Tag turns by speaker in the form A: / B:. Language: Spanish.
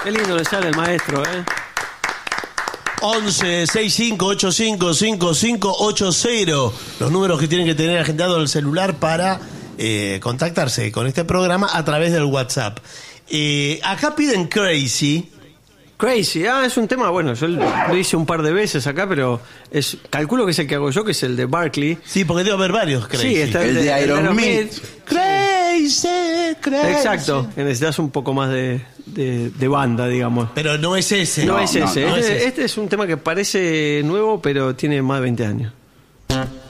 A: Qué lindo le sale el maestro,
B: 11 65 85 5580. Los números que tienen que tener agendado en el celular para contactarse con este programa a través del WhatsApp. Acá piden Crazy.
A: Crazy, es un tema, bueno, yo lo hice un par de veces acá, pero calculo que es el que hago yo, que es el de Barclay.
B: Sí, porque debe haber varios Crazy.
A: Sí, está
C: el de Aerosmith.
B: Crazy.
A: Exacto, que necesitas un poco más de banda, digamos.
B: Pero no es ese.
A: No es ese.
B: No es ese.
A: Este es un tema que parece nuevo, pero tiene más de 20 años.